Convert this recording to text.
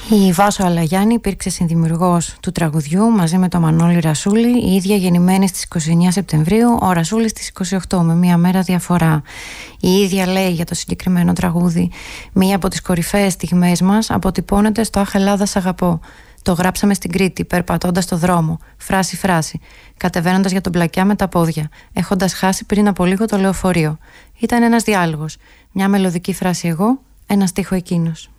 Η Βάσο Αλαγιάννη υπήρξε συνδημιουργός του τραγουδιού μαζί με τον Μανώλη Ρασούλη, η ίδια γεννημένη στις 29 Σεπτεμβρίου, ο Ρασούλης στις 28, με μία μέρα διαφορά. Η ίδια λέει για το συγκεκριμένο τραγούδι: μία από τις κορυφαίες στιγμές μας αποτυπώνεται στο «Αχ, Ελλάδα, σ' αγαπώ». Το γράψαμε στην Κρήτη, περπατώντας στο δρόμο, φράση-φράση, κατεβαίνοντας για τον Πλακιά με τα πόδια, έχοντας χάσει πριν από λίγο το λεωφορείο. Ήταν ένας διάλογος, μια μελωδική φράση εγώ, ένα στίχο εκείνος.